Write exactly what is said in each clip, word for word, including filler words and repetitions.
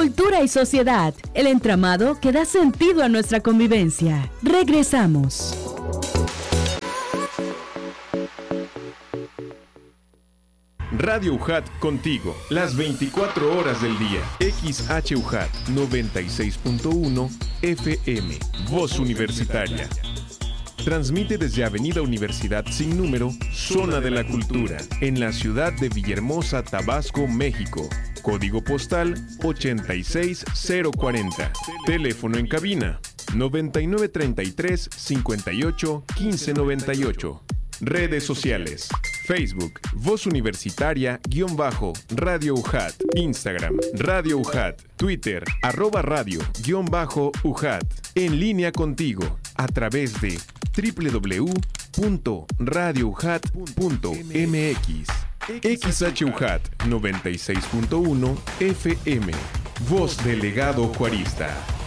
Cultura y sociedad, el entramado que da sentido a nuestra convivencia. Regresamos. Radio U J A T contigo, las veinticuatro horas del día. X H U J A T noventa y seis punto uno F M, Voz Universitaria. Transmite desde Avenida Universidad sin número, Zona de la Cultura, en la ciudad de Villahermosa, Tabasco, México. Código postal ochenta y seis cero cuarenta. Teléfono en cabina noventa y nueve treinta y tres cincuenta y ocho quince noventa y ocho. Redes sociales: Facebook, Voz Universitaria, guión bajo, Radio U J A T, Instagram, Radio U J A T, Twitter, arroba radio, guión bajo, U J A T. En línea contigo, a través de doble u doble u doble u punto radio u j a t punto m x. X H U J A T noventa y seis punto uno F M, Voz Delegado Juarista.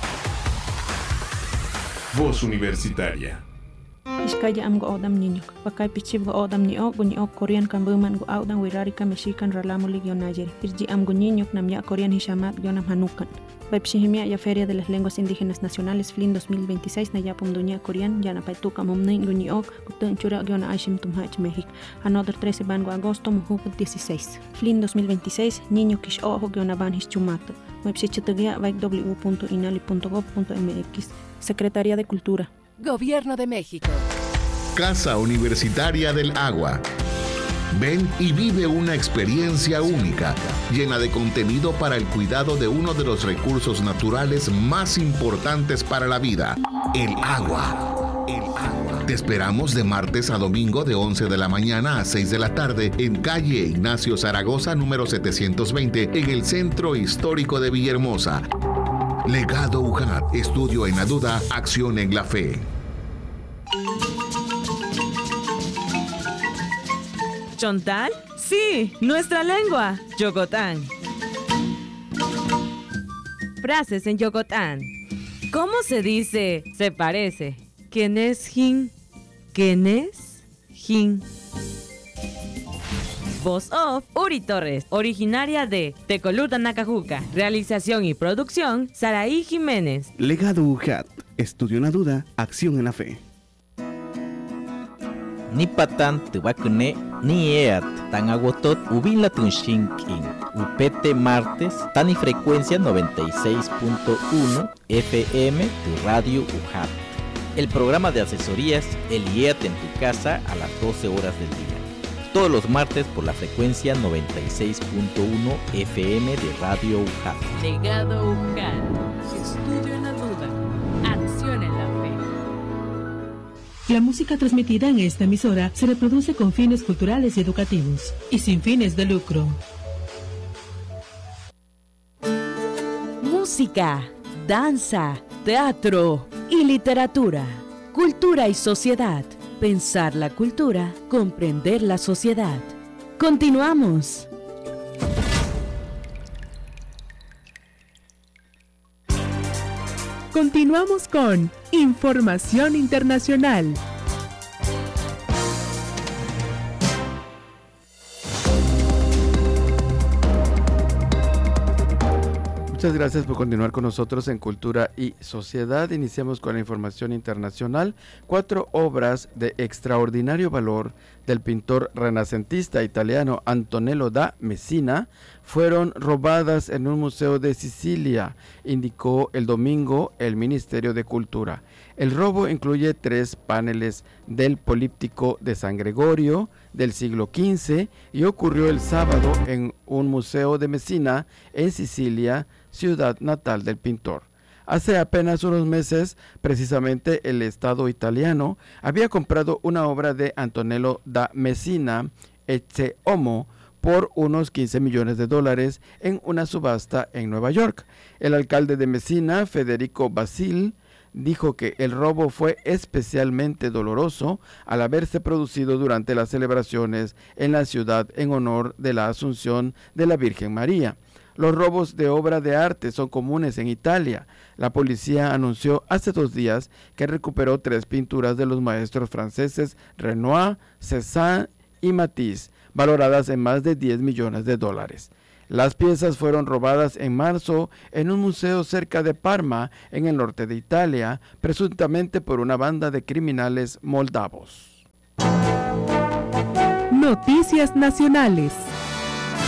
Voz Universitaria. Iskaya am go odam niñok, pakay pichib go odam niok, go niok Korean kan buman go audang wirari ka Mexican ralamulig yon ayer. Irji am go niñok nam ya Korean hishamat yon am hanukan. Baipshihimia ya Feria de las Lenguas Indígenas Nacionales F L I N dos mil veintiséis na yapum dunia Korean ya na paituka momnin go niok, gutun chura yon aishim tumhach México. Another trece bango agosto muhuk dieciséis. F L I N dos mil veintiséis niño kish ojo yon aban hischumato. Baipshichitagia vaik w punto inali punto gov punto m x. Secretaría de Cultura. Gobierno de México. Casa Universitaria del Agua. Ven y vive una experiencia única, llena de contenido para el cuidado de uno de los recursos naturales más importantes para la vida, el agua. El agua. Te esperamos de martes a domingo de once de la mañana a seis de la tarde en calle Ignacio Zaragoza, número setecientos veinte, en el Centro Histórico de Villahermosa. Legado U J A T, estudio en la duda, acción en la fe. ¿Chontal? Sí, nuestra lengua, Yogotán. Frases en Yogotán. ¿Cómo se dice se parece? ¿Quién es Jin? ¿Quién es Jin? Voz off, Uri Torres, originaria de Tecoluta, Nacajuca. Realización y producción, Saraí Jiménez. Legado U J A T, estudio en la duda, acción en la fe. Ni patan tubacune ni eat tan agotot ubin la tunshinkin upete martes tan y frecuencia noventa y seis punto uno F M tu radio U J A T. El programa de asesorías El I E A T en tu casa a las doce horas del día. Todos los martes por la frecuencia noventa y seis punto uno F M de radio U J A T. Legado U J A T, estudio en la duda, acción en la fe. La música transmitida en esta emisora se reproduce con fines culturales y educativos y sin fines de lucro. Música, danza, teatro y literatura. Cultura y sociedad. Pensar la cultura, comprender la sociedad. Continuamos. Continuamos con Información Internacional. Muchas gracias por continuar con nosotros en Cultura y Sociedad. Iniciamos con la información internacional. Cuatro obras de extraordinario valor del pintor renacentista italiano Antonello da Messina fueron robadas en un museo de Sicilia, indicó el domingo el Ministerio de Cultura. El robo incluye tres paneles del Políptico de San Gregorio del siglo quince y ocurrió el sábado en un museo de Messina, en Sicilia, ciudad natal del pintor. Hace apenas unos meses, precisamente el Estado italiano había comprado una obra de Antonello da Messina, Ecce Homo, por unos quince millones de dólares en una subasta en Nueva York. El alcalde de Messina, Federico Basil, dijo que el robo fue especialmente doloroso al haberse producido durante las celebraciones en la ciudad en honor de la Asunción de la Virgen María. Los robos de obra de arte son comunes en Italia. La policía anunció hace dos días que recuperó tres pinturas de los maestros franceses Renoir, Cézanne y Matisse, valoradas en más de diez millones de dólares. Las piezas fueron robadas en marzo en un museo cerca de Parma, en el norte de Italia, presuntamente por una banda de criminales moldavos. Noticias nacionales.